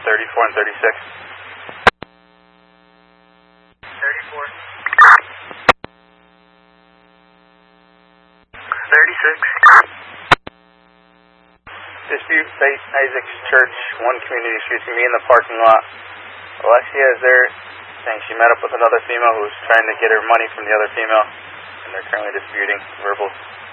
34 and 36. 34. 36. Dispute St. Isaac's Church, 1 Community Street, to me in the parking lot. Alexia is there saying she met up with another female who's trying to get her money from the other female, and they're currently disputing verbal.